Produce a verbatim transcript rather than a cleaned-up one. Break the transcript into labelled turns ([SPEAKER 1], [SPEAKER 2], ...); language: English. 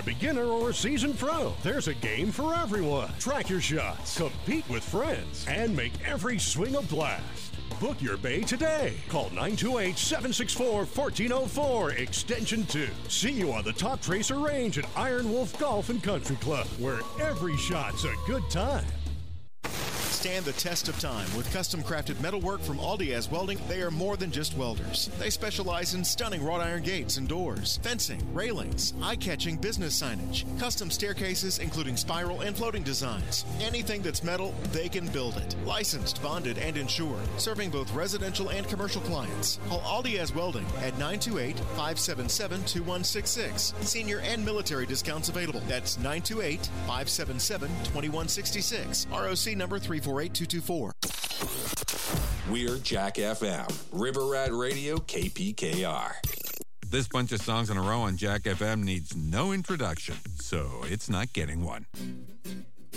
[SPEAKER 1] beginner or a seasoned pro, there's a game for everyone. Track your shots, compete with friends, and make every swing a blast. Book your bay today. Call nine two eight, seven six four, one four zero four, extension two. See you on the Top Tracer Range at Iron Wolf Golf and Country Club, where every shot's a good time.
[SPEAKER 2] Stand the test of time with custom-crafted metalwork from Aldiaz Welding. They are more than just welders. They specialize in stunning wrought iron gates and doors, fencing, railings, eye-catching business signage, custom staircases including spiral and floating designs. Anything that's metal, they can build it. Licensed, bonded, and insured, serving both residential and commercial clients. Call Aldiaz Welding at nine two eight, five seven seven, two one six six. Senior and military discounts available. That's nine two eight, five seven seven, two one six six. R O C number three four eight two two four.
[SPEAKER 3] We're Jack F M, River Rat Radio, K P K R.
[SPEAKER 4] This bunch of songs in a row on Jack F M needs no introduction, so it's not getting one.